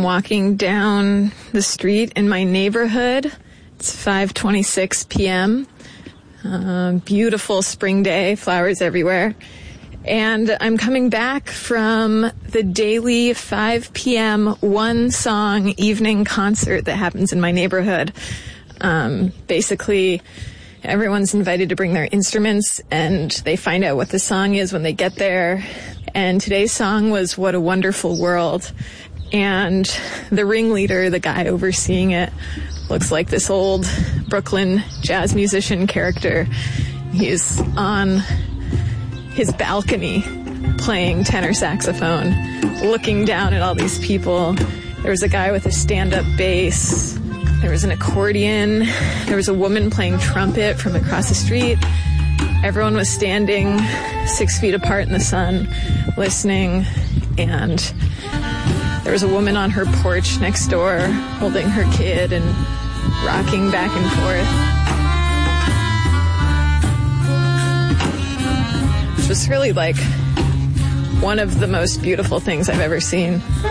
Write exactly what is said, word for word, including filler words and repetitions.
walking down the street in my neighborhood. It's five twenty-six p.m. Uh, beautiful spring day, flowers everywhere. And I'm coming back from the daily five p.m. one-song evening concert that happens in my neighborhood. Um, basically, everyone's invited to bring their instruments, and they find out what the song is when they get there. And today's song was What a Wonderful World. And the ringleader, the guy overseeing it, looks like this old Brooklyn jazz musician character. He's on his balcony playing tenor saxophone, looking down at all these people. There was a guy with a stand-up bass. There was an accordion. There was a woman playing trumpet from across the street. Everyone was standing six feet apart in the sun, listening, and there was a woman on her porch next door holding her kid and rocking back and forth. It was really like one of the most beautiful things I've ever seen.